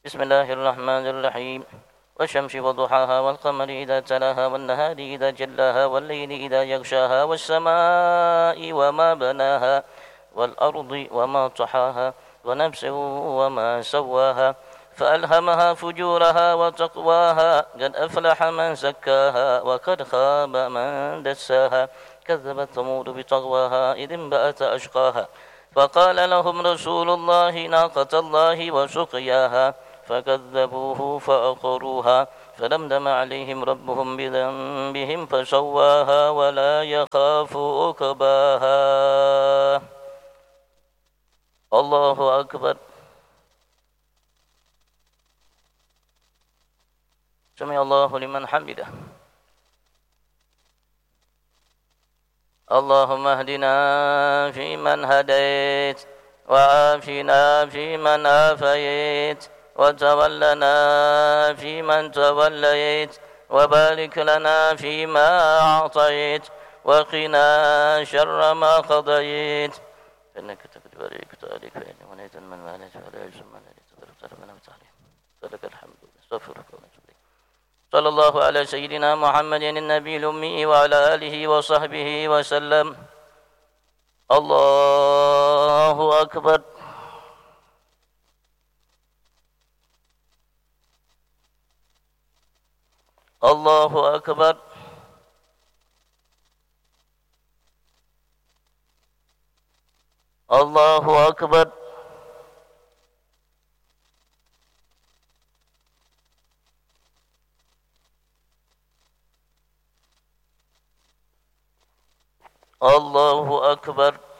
بسم الله الرحمن الرحيم. والشمس وضحاها والقمر إذا تلاها والنهار إذا جلاها والليل إذا يغشاها والسماء وما بناها والأرض وما طحاها ونفس وما سواها فألهمها فجورها وتقواها قد أفلح من زكاها وقد خاب من دساها كذبت ثمود بطغواها إذ انبأت أشقاها فقال لهم رسول الله ناقة الله وسقياها فكذبوه فأقروها فدمدم عليهم ربهم بذنبهم فسواها ولا يخاف عقباها. الله أكبر. سمع الله لمن حمده. اللهم اهدنا فيمن هديت وعافنا فيمن عافيت وتولنا فيمن توليت وبارك لنا فيما أعطيت وقنا شر ما قضيت إنك تقضي ولا عليك فإنه من يزن من واليت فلا يجزم من واليت تدرك ربنا بتعليم فلك الحمد استغفرك ونتوب إليك. صلى الله على سيدنا محمد النبي الأمي وعلى آله وصحبه وسلم. الله أكبر. الله أكبر. الله أكبر. الله أكبر.